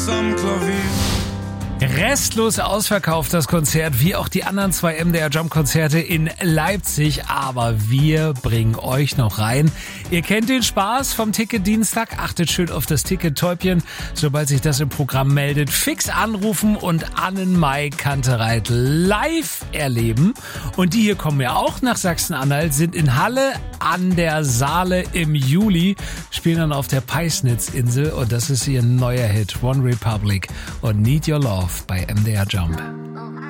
am Klavier. Restlos ausverkauft das Konzert, wie auch die anderen 2 MDR Jump Konzerte in Leipzig, aber wir bringen euch noch rein. Ihr kennt den Spaß vom Ticket Dienstag, achtet schön auf das Ticket-Täubchen, sobald sich das im Programm meldet, fix anrufen und Annen-Mai Kantereit live erleben. Und die hier kommen ja auch nach Sachsen-Anhalt, sind in Halle an der Saale im Juli, spielen dann auf der Peisnitz-Insel und das ist ihr neuer Hit, One Republic und Need Your Love bei MDR Jump.